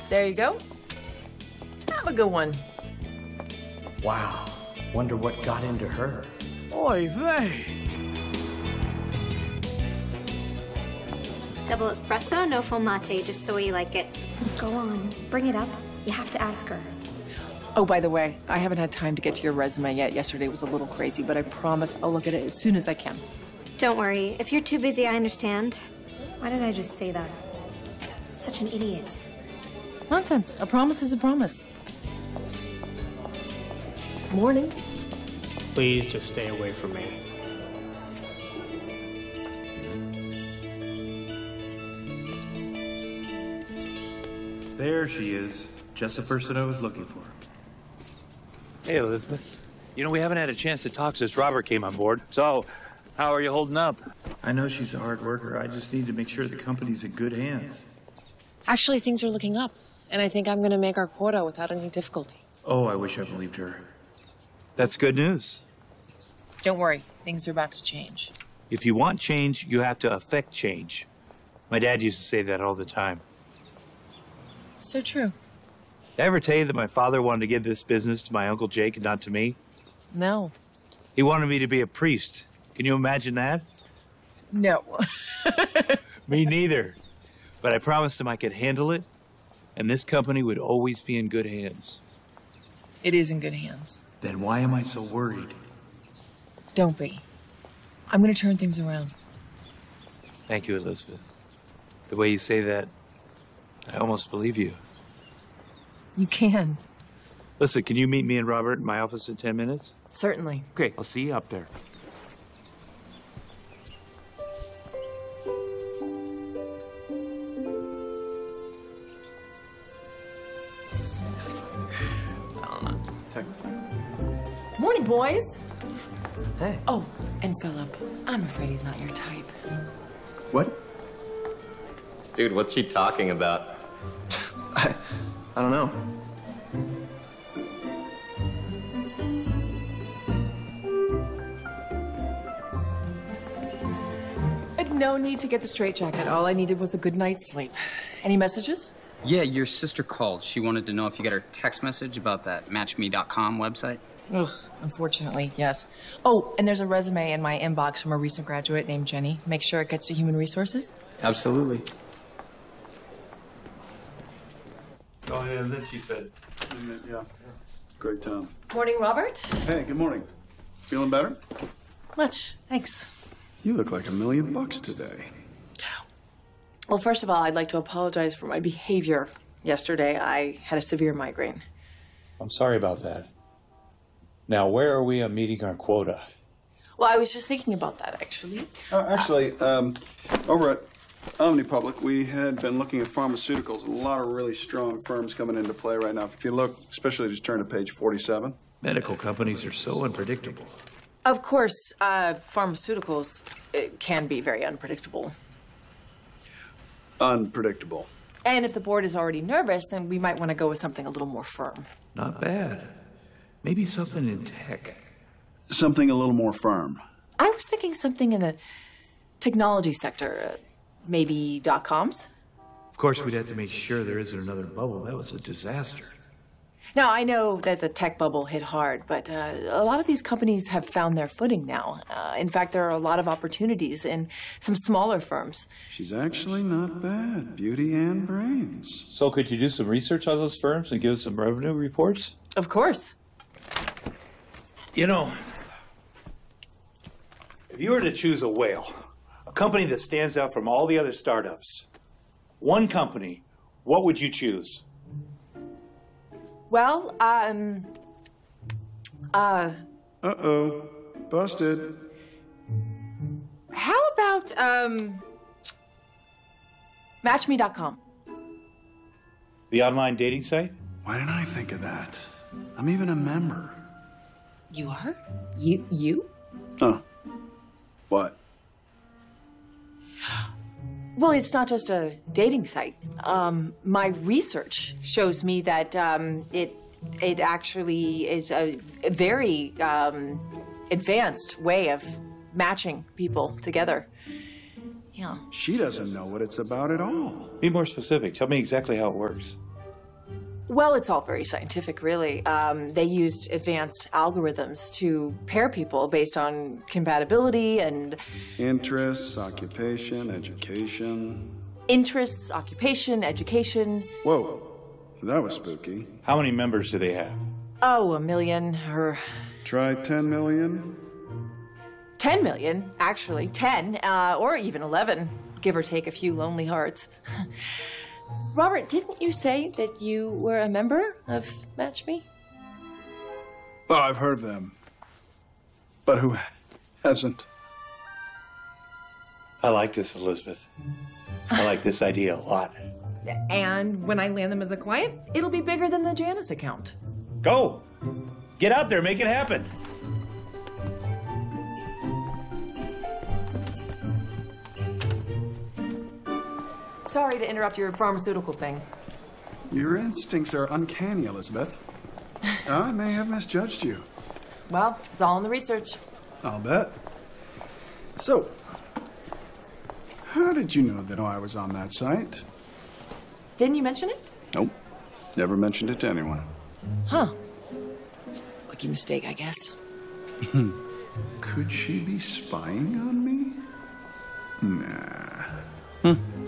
There you go. Have a good one. Wow. Wonder what got into her. Oy vey. Double espresso, no foam latte, just the way you like it. Go on, bring it up. You have to ask her. Oh, by the way, I haven't had time to get to your resume yet. Yesterday was a little crazy, but I promise I'll look at it as soon as I can. Don't worry. If you're too busy, I understand. Why did I just say that? I'm such an idiot. Nonsense. A promise is a promise. Morning. Please just stay away from me. There she is. Just the person I was looking for. Hey, Elizabeth. You know, we haven't had a chance to talk since Robert came on board. So, how are you holding up? I know she's a hard worker. I just need to make sure the company's in good hands. Actually, things are looking up, and I think I'm going to make our quota without any difficulty. Oh, I wish I believed her. That's good news. Don't worry, things are about to change. If you want change, you have to affect change. My dad used to say that all the time. So true. Did I ever tell you that my father wanted to give this business to my Uncle Jake and not to me? No. He wanted me to be a priest. Can you imagine that? No. Me neither. But I promised him I could handle it, and this company would always be in good hands. It is in good hands. Then why am I so worried? Don't be. I'm going to turn things around. Thank you, Elizabeth. The way you say that, I almost believe you. You can. Listen, can you meet me and Robert in my office in 10 minutes? Certainly. Okay, I'll see you up there. Morning, boys. Hey. Oh, and Philip, I'm afraid he's not your type. What? Dude, what's she talking about? I don't know. No need to get the straitjacket. All I needed was a good night's sleep. Any messages? Yeah, your sister called. She wanted to know if you got her text message about that matchme.com website. Ugh, unfortunately, yes. Oh, and there's a resume in my inbox from a recent graduate named Jenny. Make sure it gets to Human Resources. Absolutely. Oh, yeah, then she said. Yeah, great time. Morning, Robert. Hey, good morning. Feeling better? Much, thanks. You look like $1,000,000 today. Well, first of all, I'd like to apologize for my behavior yesterday. I had a severe migraine. I'm sorry about that. Now, where are we on meeting our quota? Well, I was just thinking about that, actually. Over at OmniPublic, we had been looking at pharmaceuticals. A lot of really strong firms coming into play right now. If you look, especially just turn to page 47. Medical companies are so unpredictable. Of course, pharmaceuticals can be very unpredictable. Unpredictable. And if the board is already nervous, then we might want to go with something a little more firm. Not bad. Maybe something in tech. Something a little more firm. I was thinking something in the technology sector, maybe .coms. Of course, we'd have to make sure there isn't another bubble. That was a disaster. Now, I know that the tech bubble hit hard, but a lot of these companies have found their footing now. In fact, there are a lot of opportunities in some smaller firms. She's actually not bad. Beauty and brains. So could you do some research on those firms and give us some revenue reports? Of course. You know, if you were to choose a whale, a company that stands out from all the other startups, one company, what would you choose? Well, Uh-oh. Busted. how about, Matchme.com? The online dating site? Why didn't I think of that? I'm even a member. You are? You? Huh. What? Well, it's not just a dating site. My research shows me that it actually is a very advanced way of matching people together. Yeah. She doesn't know what it's about at all. Be more specific. Tell me exactly how it works. Well, it's all very scientific, really. They used advanced algorithms to pair people based on compatibility and... Interests, occupation, education. Interests, occupation, education. Whoa, that was spooky. How many members do they have? Oh, 1 million, or... Try 10 million? 10 million, actually. 10, or even 11, give or take a few lonely hearts. Robert, didn't you say that you were a member of Match Me? Oh, I've heard them. But who hasn't? I like this, Elizabeth. I like this idea a lot. And when I land them as a client, it'll be bigger than the Janice account. Go! Get out there, make it happen! Sorry to interrupt your pharmaceutical thing. Your instincts are uncanny, Elizabeth. I may have misjudged you. Well, it's all in the research. I'll bet. So, how did you know that I was on that site? Didn't you mention it? Nope. Never mentioned it to anyone. Huh. Lucky mistake, I guess. Could she be spying on me? Nah.